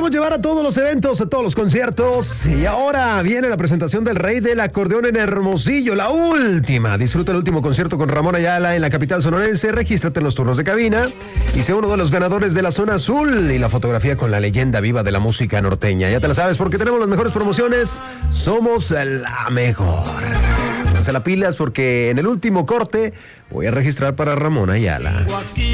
queremos llevar a todos los eventos, a todos los conciertos. Y ahora viene la presentación del Rey del Acordeón en Hermosillo, la última. Disfruta el último concierto con Ramón Ayala en la capital sonorense. Regístrate en los turnos de cabina y sé uno de los ganadores de la zona azul y la fotografía con la leyenda viva de la música norteña. Ya te la sabes, porque tenemos las mejores promociones. Somos la mejor. Pónganse las pilas porque en el último corte voy a registrar para Ramón Ayala.